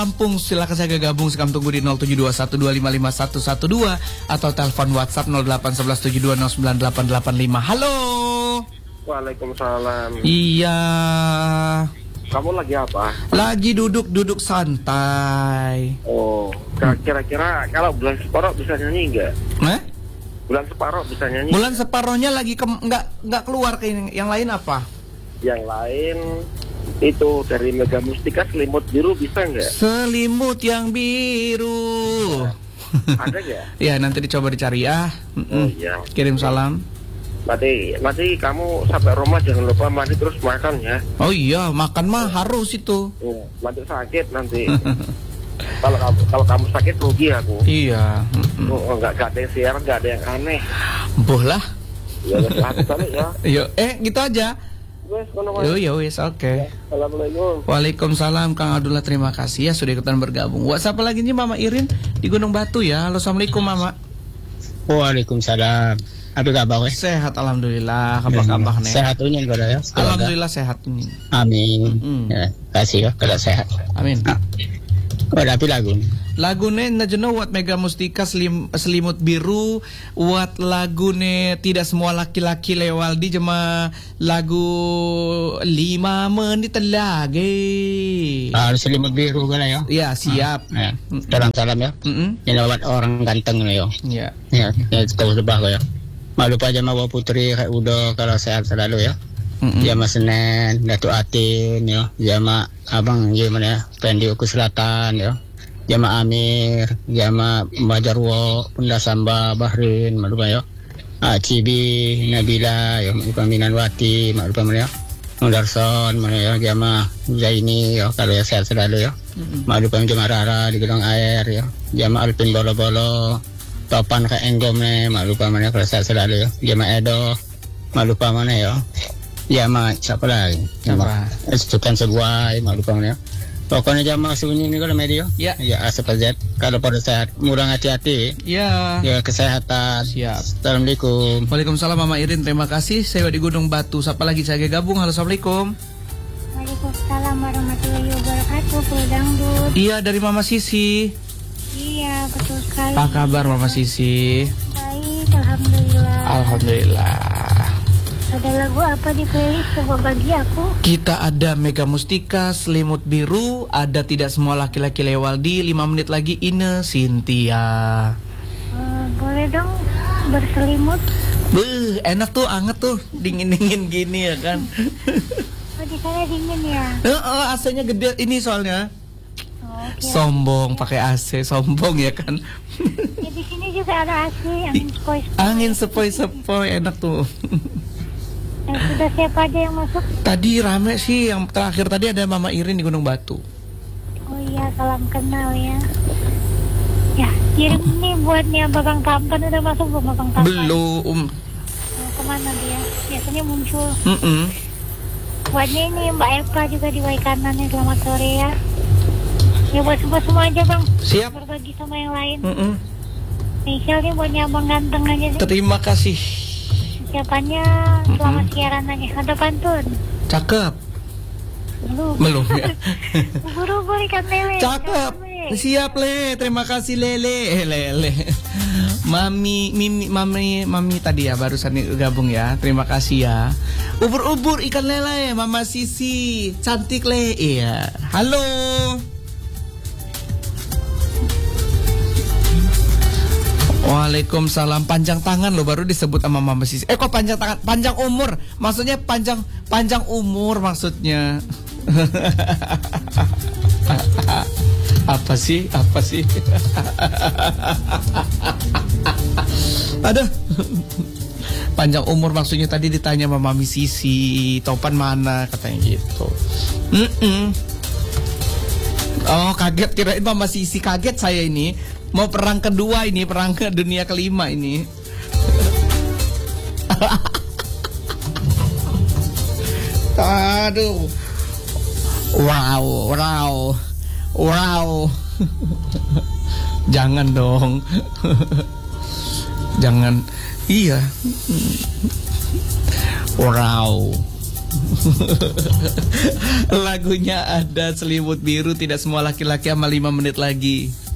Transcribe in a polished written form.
Lampung, silakan saya gabung. Sekam tunggu di 0721255112 atau telepon WhatsApp 081172098885. Halo. Waalaikumsalam. Iya. Kamu lagi apa? Lagi duduk santai. Oh, kira-kira kalau bulan separuh bisa nyanyi nggak? Bulan separuh bisa nyanyi? Bulan separuhnya lagi nggak keluar ke ini. Yang lain apa? Yang lain itu dari Mega Mustika, Selimut Biru bisa nggak? Selimut yang biru. Ada nggak? Ya, nanti dicoba dicari ya. Oh iya. Kirim salam. Nanti kamu sampai rumah jangan lupa mandi terus makan ya. Oh iya, makan mah harus itu. Nanti sakit nanti. Kalau kamu sakit rugi aku. Iya. Nggak ada yang siar, nggak ada yang aneh. Boh lah. Ya, ya. Gitu aja. Wes, oke. Assalamualaikum. Waalaikumsalam Kang Abdullah, terima kasih ya sudah ikutan bergabung. WhatsApp lagi nih Mama Irin di Gunung Batu ya. Halo, assalamualaikum Mama. Waalaikumsalam. Apa kabar? Sehat alhamdulillah. Kabar nih. Sehat unya enggak ya? Alhamdulillah sehat ini. Amin. Ya, kasih ya kalau sehat. Amin. Ada apa lagu? Lagune najono wat Mega Mustika Selimut Biru, wat lagune Tidak Semua Laki-Laki Lewaldi jema lagu 5 menit lagi. Selimut Biru kan ya? Ya, siap. Ya. Salam ya. Yang lewat orang ganteng nih yo. Ya. Ya, tahu sebah ya. Malu aja mawa putri kayak udah kalau sehat selalu ya. Jama Senen, Datuk Atin ya. Jama Abang gimana ya? Pendiuku Selatan ya. Jama Amir, Jama Bajarwo, Punda Samba, Bahrain, malu ya. Cibi, Nabila, ya, Minanwati, malu ya. Mudarson, ya, Jama Zaini, ya, kalau ya sehat selalu ya. Malu Jama Rara di Gedung Air ya. Jama Alpin Bolo-Bolo, Topan ke Enggom malu mana kalau sehat selalu ya. Jama Edo, malu mana ya. Jama siapa lagi? Jama Sultan Seguai, malu mana ya. Pokoknya jamaah sunyi ini kalau media. Ya. Ya, asapazet. Kalau pada sehat, murah hati-hati. Ya. Ya, kesehatan. Siap. Assalamualaikum. Waalaikumsalam Mama Irin, terima kasih. Saya di Gunung Batu. Siapa lagi saya gabung? Halo, assalamualaikum. Waalaikumsalam warahmatullahi wabarakatuh. Pulau Dangdut. Iya, dari Mama Sisi. Iya, betul sekali. Apa kabar Mama Sisi? Baik, alhamdulillah. Alhamdulillah. Ada lagu apa di playlist coba bagi aku? Kita ada Mega Mustika, Selimut Biru, ada Tidak Semua Laki-Laki Lewaldi, 5 menit lagi Ine Cynthia. Boleh dong berselimut? Enak tuh, anget tuh, dingin-dingin gini ya kan. Oh, di sana dingin ya? AC-nya gede ini soalnya. Okay. Sombong pakai AC, sombong ya kan. Ya, di sini juga ada AC, angin sepoi-sepoi. Angin sepoi-sepoi, enak tuh. Sudah siapa aja yang masuk? Tadi rame sih, yang terakhir tadi ada Mama Irin di Gunung Batu. Oh iya, salam kenal ya. Ya, kirim nih buatnya Babang Tampan, udah masuk belum Babang Tampan? Belum. Kemana dia? Biasanya muncul. Buatnya ini Mbak Eva juga di Waikanan nih, selamat sore ya. Ya buat semua aja Bang. Siap. Berbagi sama yang lain. Michelle nih buatnya Abang ganteng aja sih. Terima kasih. Siapanya selamat siaran aja. Ada pantun. Cakep. Belum ya. Ubur-ubur ikan lele. Cakep. Siap Le. Terima kasih Lele. Lele. Mami tadi ya barusan gabung ya. Terima kasih ya. Ubur-ubur ikan lele. Mama Sisi. Cantik Le. Iya. Halo. Waalaikumsalam. Panjang tangan lo baru disebut sama Mama Sisi. Kok panjang tangan? Panjang umur. Maksudnya panjang umur maksudnya. Apa sih? Aduh. Panjang umur maksudnya tadi ditanya sama Mami Sisi, Topan mana katanya gitu. Oh, kaget kirain Mama Sisi, kaget saya ini. Mau perang kedua ini, perang ke dunia kelima ini. Aduh. Wow. Jangan dong. Jangan. Iya. Wow. Lagunya ada Selimut Biru, tidak semua laki-laki sama 5 menit lagi.